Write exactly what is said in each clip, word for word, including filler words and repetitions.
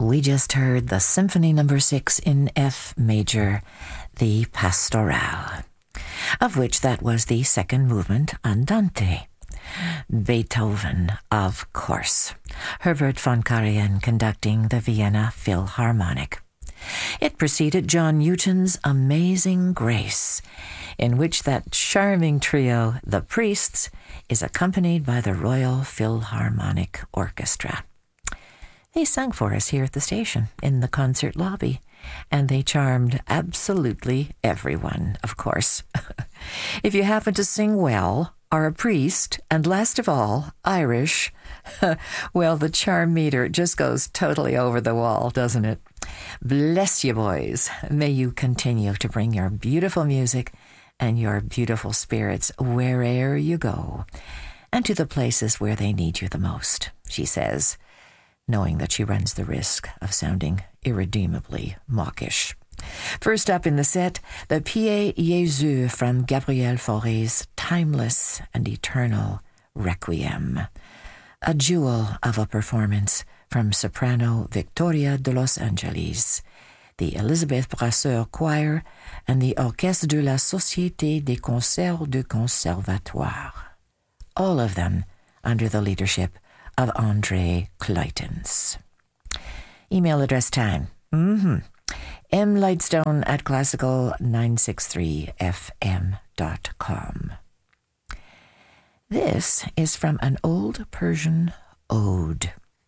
We just heard the Symphony Number Six in F major, the Pastorale, of which that was the second movement, Andante. Beethoven, of course. Herbert von Karajan conducting the Vienna Philharmonic. It preceded John Newton's Amazing Grace, in which that charming trio, the Priests, is accompanied by the Royal Philharmonic Orchestra. They sang for us here at the station in the concert lobby, and they charmed absolutely everyone, of course. If you happen to sing well, are a priest, and last of all, Irish, well, the charm meter just goes totally over the wall, doesn't it? Bless you, boys. May you continue to bring your beautiful music and your beautiful spirits wherever you go, and to the places where they need you the most, she says, knowing that she runs the risk of sounding irredeemably mawkish. First up in the set, the Pie Jesu from Gabriel Fauré's timeless and eternal Requiem, a jewel of a performance from soprano Victoria de Los Angeles, the Elizabeth Brasseur Choir, and the Orchestre de la Société des Concerts du Conservatoire, all of them under the leadership of André Kleitens. Email address time. Mm-hmm. mlightstone at classical nine six three f m dot com. This is from an old Persian ode.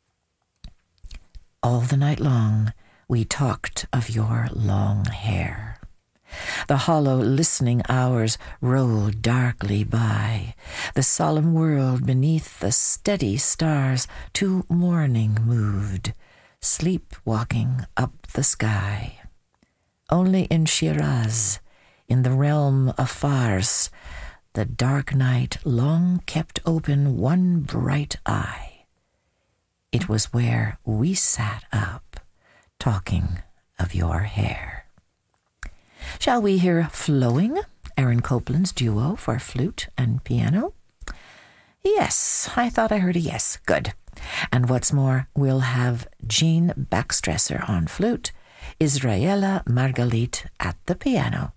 All the night long we talked of your long hair. The hollow listening hours rolled darkly by, the solemn world beneath the steady stars to morning moved, sleep-walking up the sky. Only in Shiraz, in the realm of Fars, the dark night long kept open one bright eye. It was where we sat up, talking of your hair. Shall we hear Flowing, Aaron Copland's duo for flute and piano? Yes, I thought I heard a yes. Good. And what's more, we'll have Jean Baxtresser on flute, Israela Margalit at the piano.